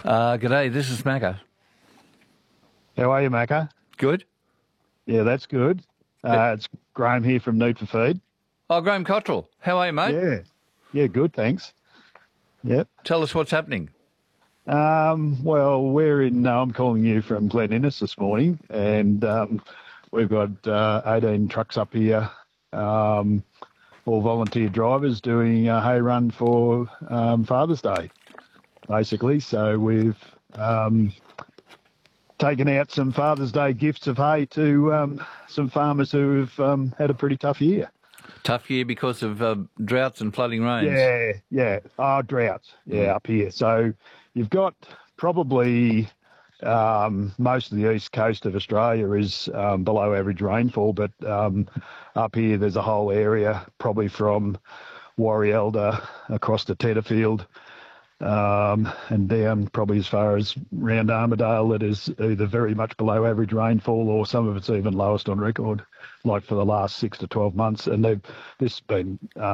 G'day, this is Macca. How are you, Macca? Good? Yeah, that's good. It's Graham here from Need for Feed. Oh, Graham Cottrell. How are you, mate? Yeah, good, thanks. Yep. Tell us what's happening. Well, I'm calling you from Glen Innes this morning, and we've got 18 trucks up here, all volunteer drivers doing a hay run for Father's Day, basically. So we've taken out some Father's Day gifts of hay to some farmers who have had a pretty tough year. Tough year because of droughts and flooding rains. Yeah. Droughts. Yeah, up here. So you've got probably most of the east coast of Australia is below average rainfall, but up here there's a whole area, probably from Warrielda across to Tetterfield and down probably as far as round Armidale, that is either very much below average rainfall or some of it's even lowest on record, like for the last 6 to 12 months. And this has been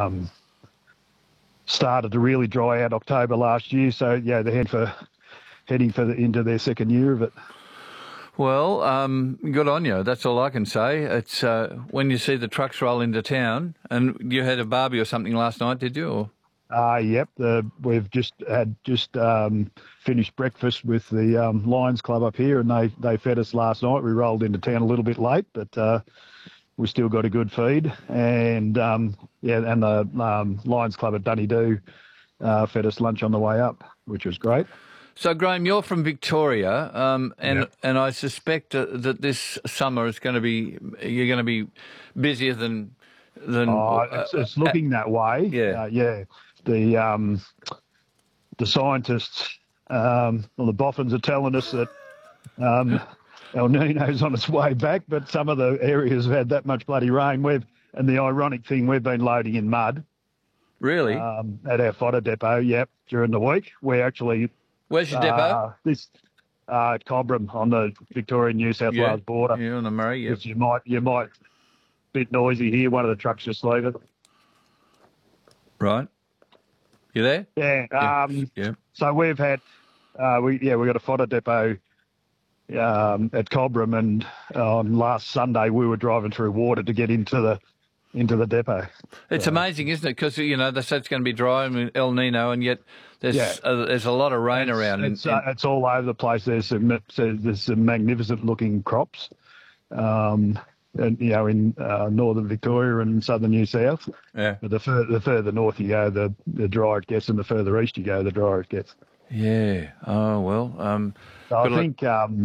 started to really dry out October last year. So, yeah, they're heading into their second year of it. Well, good on you. That's all I can say. It's when you see the trucks roll into town, and you had a barbie or something last night, did you? Or? Yep. We've just finished breakfast with the Lions Club up here, and they fed us last night. We rolled into town a little bit late, but we still got a good feed. And the Lions Club at Dunedoo fed us lunch on the way up, which was great. So, Graham, you're from Victoria, Yep. and I suspect that this summer you're going to be busier than. It's looking that way. Yeah. The scientists, the boffins are telling us that El Nino's on its way back, but some of the areas have had that much bloody rain. And the ironic thing, we've been loading in mud. Really? At our fodder depot, during the week. We actually... Where's your depot? At Cobram on the Victorian-New South Wales border. Yeah, on the Murray, yeah. Which you might bit noisy here. One of the trucks just leaving. Right. You there? Yeah. So we've had, we got a fodder depot at Cobram, and on last Sunday we were driving through water to get into the depot. It's amazing, isn't it? Because they said it's going to be dry and El Nino, and yet there's a lot of rain around. It's all over the place. There's some magnificent looking crops. And, in northern Victoria and southern New South. Yeah. But the further north you go, the drier it gets, and the further east you go, the drier it gets. Yeah. Oh, well. So I think,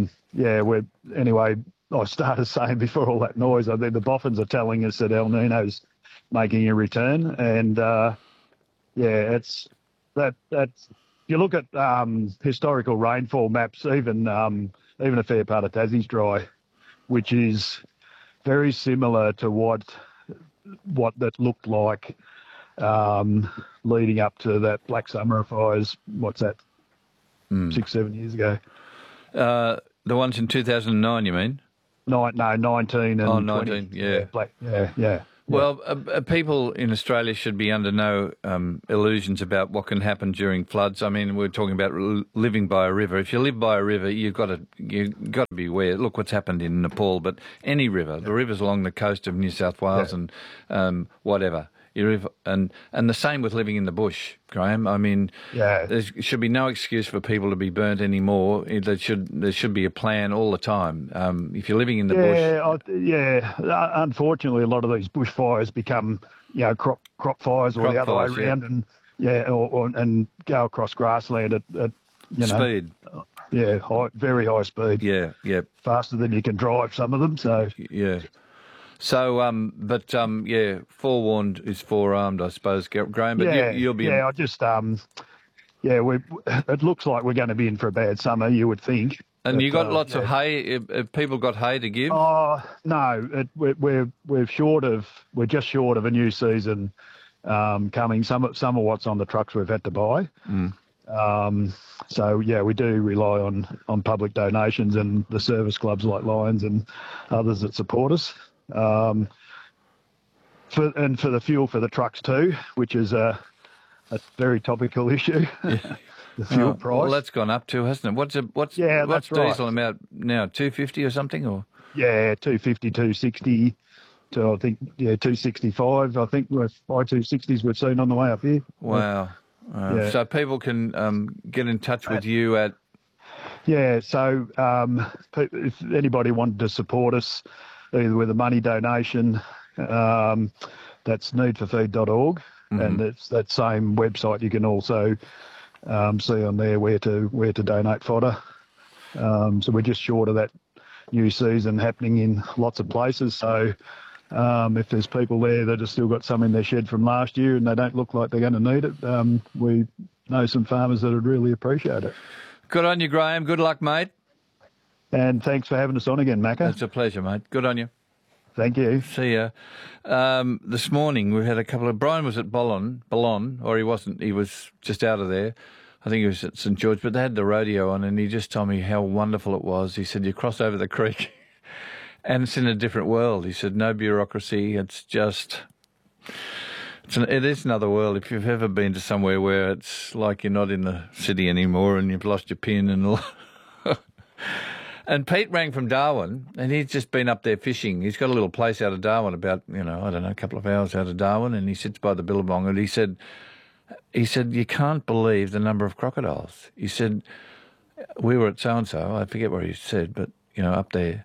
I started saying before all that noise, I think the boffins are telling us that El Nino's making a return. And, it's that's if you look at historical rainfall maps, even a fair part of Tassie's dry, which is very similar to what that looked like leading up to that Black Summer fires. What's that? 6-7 years ago. The ones in 2009, you mean? 19 and 19, 20. Yeah. Well, people in Australia should be under no illusions about what can happen during floods. I mean, we're talking about living by a river. If you live by a river, you've got to be aware. Look what's happened in Nepal, but any river, the rivers along the coast of New South Wales and whatever. And the same with living in the bush, Graham. I mean, there should be no excuse for people to be burnt anymore. There should be a plan all the time. If you're living in the bush, unfortunately, a lot of these bushfires become crop fires or the other way around, and go across grassland at speed. Very high speed. Yeah. Faster than you can drive some of them. So yeah. So, forewarned is forearmed, I suppose, Graham. But you'll be. Yeah, it looks like we're going to be in for a bad summer, you would think. And you got lots of hay. Have people got hay to give? Oh no, we're just short of a new season coming. Some of what's on the trucks we've had to buy. So we do rely on public donations and the service clubs like Lions and others that support us. For the fuel for the trucks too, which is a very topical issue. the fuel price. Well, that's gone up too, hasn't it? What's diesel amount now? 250 or something, or? Yeah, 250, 260. To I think 265. I think with I-260s we've seen on the way up here. Wow. So people can get in touch with you at. Yeah. So if anybody wanted to support us, either with a money donation, that's needforfeed.org, and it's that same website. You can also see on there where to donate fodder. So we're just short of that new season happening in lots of places. So if there's people there that have still got some in their shed from last year and they don't look like they're going to need it, we know some farmers that would really appreciate it. Good on you, Graham. Good luck, mate. And thanks for having us on again, Macca. It's a pleasure, mate. Good on you. Thank you. See ya. This morning we had a couple of... Brian was at Boulogne, or he wasn't. He was just out of there. I think he was at St George, but they had the rodeo on, and he just told me how wonderful it was. He said, you cross over the creek and it's in a different world. He said, no bureaucracy. It's just... It is another world. If you've ever been to somewhere where it's like you're not in the city anymore and you've lost your pin and all... And Pete rang from Darwin, and he's just been up there fishing. He's got a little place out of Darwin, about, a couple of hours out of Darwin, and he sits by the billabong, and he said, you can't believe the number of crocodiles. He said, we were at so-and-so, I forget where he said, but, up there.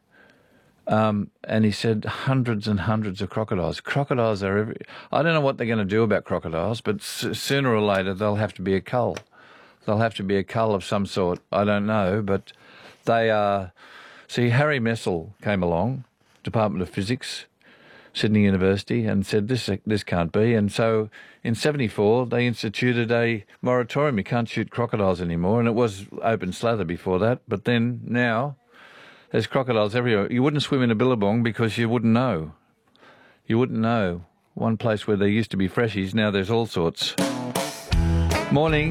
And he said hundreds and hundreds of crocodiles. Crocodiles are I don't know what they're going to do about crocodiles, but sooner or later they'll have to be a cull. They'll have to be a cull of some sort. I don't know, but they are... See, Harry Messel came along, Department of Physics, Sydney University, and said this can't be. And so in 1974 they instituted a moratorium. You can't shoot crocodiles anymore, and it was open slather before that. But then now there's crocodiles everywhere. You wouldn't swim in a billabong because you wouldn't know. You wouldn't know. One place where there used to be freshies, now there's all sorts. Morning.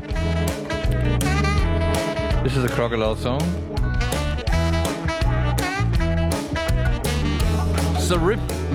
This is a crocodile song. It's a rip.